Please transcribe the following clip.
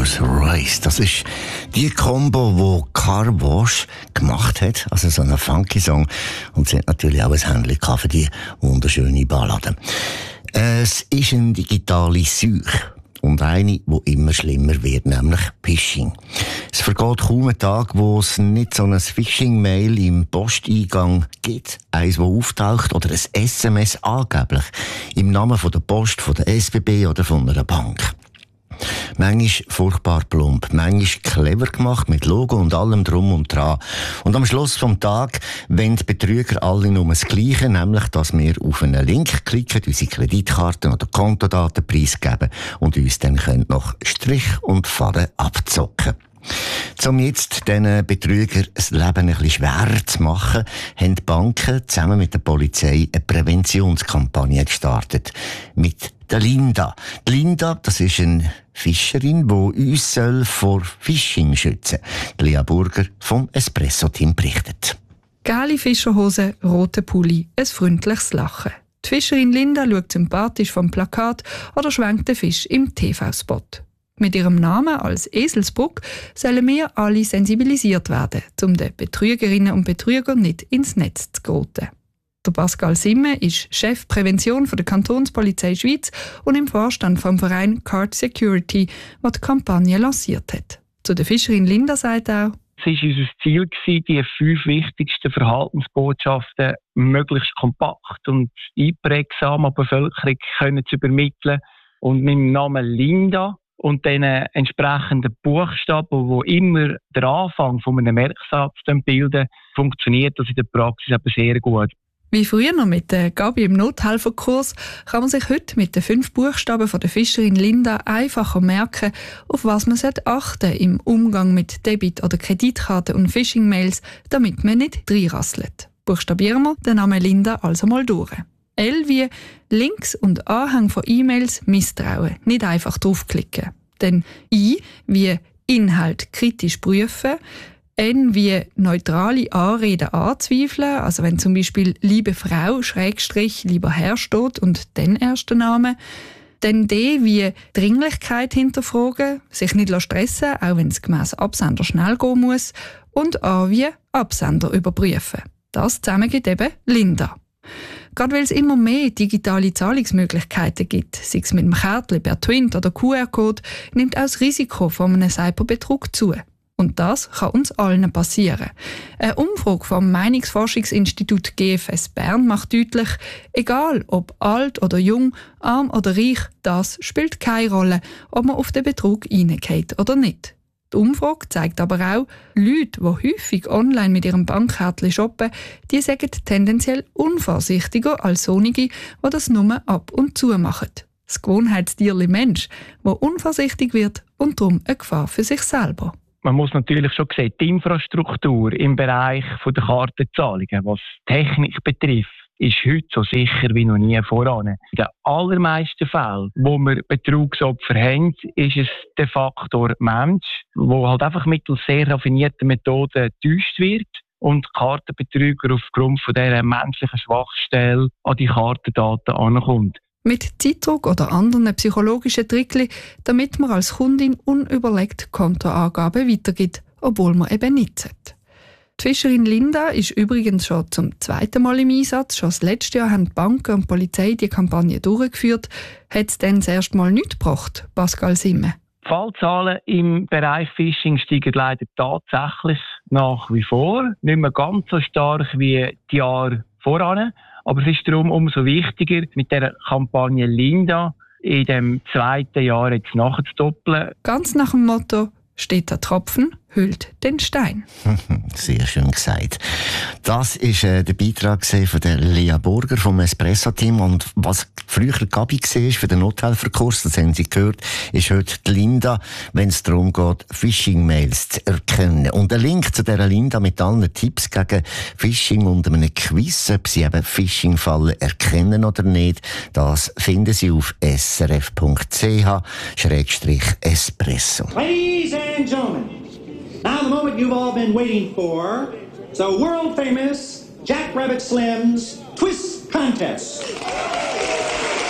Rolls-Royce. Das ist die Combo, die Carwash gemacht hat. Also so einen funky Song. Und sie hat natürlich auch ein Händchen für die wunderschöne Ballade. Es ist eine digitale Seuche. Und eine, die immer schlimmer wird, nämlich Phishing. Es vergeht kaum ein Tag, wo es nicht so ein Phishing-Mail im Posteingang gibt. Eins, das auftaucht, oder ein SMS angeblich im Namen von der Post, von der SBB oder von einer Bank. Manchmal furchtbar plump, manchmal clever gemacht, mit Logo und allem drum und dran. Und am Schluss vom Tag wollen die Betrüger alle nur das Gleiche, nämlich, dass wir auf einen Link klicken, unsere Kreditkarten oder Kontodaten preisgeben und uns dann nach Strich und Faden abzocken. Um jetzt diesen Betrügern das Leben ein bisschen schwerer zu machen, haben die Banken zusammen mit der Polizei eine Präventionskampagne gestartet. Mit der Linda. Die Linda, das ist eine Fischerin, die uns vor Phishing schützen soll. Lea Burger vom Espresso-Team berichtet. Gelbe Fischerhosen, roter Pulli, ein freundliches Lachen. Die Fischerin Linda schaut sympathisch vom Plakat oder schwenkt den Fisch im TV-Spot. Mit ihrem Namen als Eselsbrücke sollen wir alle sensibilisiert werden, um den Betrügerinnen und Betrügern nicht ins Netz zu geraten. Der Pascal Simme ist Chef Prävention der Kantonspolizei Schweiz und im Vorstand vom Verein Card Security, der die Kampagne lanciert hat. Zu der Fischerin Linda sagt er: Es war unser Ziel, die 5 wichtigsten Verhaltensbotschaften möglichst kompakt und einprägsam an die Bevölkerung zu übermitteln. Und mit dem Namen Linda und den entsprechenden Buchstaben, wo immer der Anfang von einem Merksatz bilden, funktioniert das in der Praxis eben sehr gut. Wie früher noch mit der Gabi im Nothelferkurs kann man sich heute mit den 5 Buchstaben von der Fischerin Linda einfacher merken, auf was man achten sollte im Umgang mit Debit- oder Kreditkarten und Phishing-Mails, damit man nicht reinrasselt. Buchstabieren wir den Namen Linda also mal durch. L wie Links und Anhang von E-Mails misstrauen, nicht einfach draufklicken. Dann I wie Inhalt kritisch prüfen. N wie neutrale Anreden anzweifeln, also wenn zum Beispiel «liebe Frau» / «lieber Herr» steht und dann erster Name. Dann D wie Dringlichkeit hinterfragen, sich nicht stressen, auch wenn es gemäss Absender schnell gehen muss. Und A wie Absender überprüfen. Das zusammen gibt eben Linda. Gerade weil es immer mehr digitale Zahlungsmöglichkeiten gibt, sei es mit dem Kärtchen per Twint oder QR-Code, nimmt auch das Risiko von einem Cyberbetrug zu. Und das kann uns allen passieren. Eine Umfrage vom Meinungsforschungsinstitut GFS Bern macht deutlich, egal ob alt oder jung, arm oder reich, das spielt keine Rolle, ob man auf den Betrug reingeht oder nicht. Die Umfrage zeigt aber auch, Leute, die häufig online mit ihrem Bankkärtchen shoppen, die sind tendenziell unvorsichtiger als solche, die das nur ab und zu machen. Das Gewohnheitstierli Mensch, der unvorsichtig wird und darum eine Gefahr für sich selber. Man muss natürlich schon sehen, die Infrastruktur im Bereich der Kartenzahlungen, was Technik betrifft, ist heute so sicher wie noch nie voran. In den allermeisten Fällen, wo wir Betrugsopfer haben, ist es de facto Mensch, der halt einfach mittels sehr raffinierter Methoden getäuscht wird und Kartenbetrüger aufgrund von dieser menschlichen Schwachstelle an die Kartendaten ankommt. Mit Zeitdruck oder anderen psychologischen Trickli, damit man als Kundin unüberlegt Kontoangaben weitergibt, obwohl man eben nichts hat. Die Fischerin Linda ist übrigens schon zum 2. Mal im Einsatz. Schon das letzte Jahr haben die Banken und die Polizei die Kampagne durchgeführt. Hat es dann das erste Mal nichts gebracht, Pascal Simme? Die Fallzahlen im Bereich Phishing steigen leider tatsächlich nach wie vor. Nicht mehr ganz so stark wie die Jahre voran. Aber es ist darum umso wichtiger, mit der Kampagne Linda in dem 2. Jahr jetzt nachzudoppeln. Ganz nach dem Motto: steht der Tropfen, hüllt den Stein. Sehr schön gesagt. Das war der Beitrag von der Lea Burger vom Espresso-Team. Und was früher Gabi war für den Nothelferkurs, das haben Sie gehört, ist heute die Linda, wenn es darum geht, Phishing-Mails zu erkennen. Und ein Link zu dieser Linda mit allen Tipps gegen Phishing und einem Quiz, ob Sie eben Phishing-Fallen erkennen oder nicht, das finden Sie auf srf.ch/espresso. Ladies and gentlemen, now the moment you've all been waiting for, the world famous Jack Rabbit Slim's Twist Contest.